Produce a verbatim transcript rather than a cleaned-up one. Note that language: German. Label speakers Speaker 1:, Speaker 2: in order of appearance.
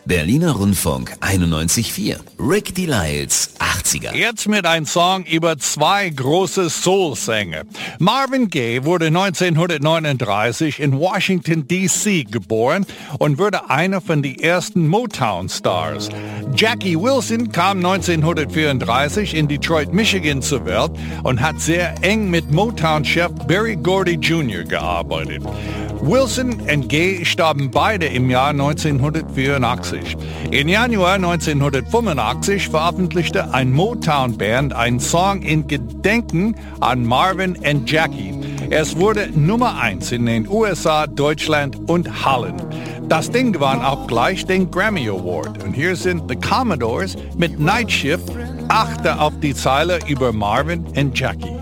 Speaker 1: Berliner Rundfunk einundneunzig Komma vier. Rick Delisles achtziger.
Speaker 2: Jetzt mit einem Song über zwei große Soul-Sänger. Marvin Gaye wurde neunzehnhundertneununddreißig in Washington D C geboren und wurde einer von den ersten Motown-Stars. Jackie Wilson kam neunzehnhundertvierunddreißig in Detroit, Michigan zur Welt und hat sehr eng mit Motown-Chef Berry Gordy Junior gearbeitet. Wilson und Gaye starben beide im Jahr neunzehnhundertvierundachtzig. Im Januar neunzehnhundertfünfundachtzig veröffentlichte ein Motown-Band einen Song in Gedenken an Marvin und Jackie. Es wurde Nummer eins in den U S A, Deutschland und Holland. Das Ding gewann auch gleich den Grammy Award. Und hier sind The Commodores mit Night Shift, achte auf die Zeile über Marvin und Jackie.